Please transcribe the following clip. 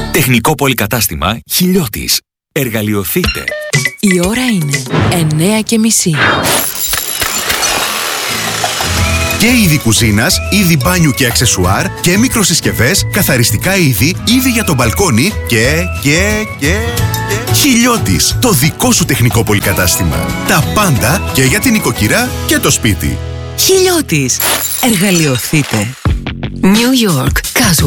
Τεχνικό πολυκατάστημα Χιλιώτης. Εργαλειοθείτε. Η ώρα είναι 9:30. Και είδη κουζίνας, είδη μπάνιου και αξεσουάρ και μικροσυσκευές, καθαριστικά είδη για το μπαλκόνι και... Χιλιώτης, το δικό σου τεχνικό πολυκατάστημα. Τα πάντα και για την οικοκυρά και το σπίτι. Χιλιώτης. Εργαλειοθείτε. New York Casual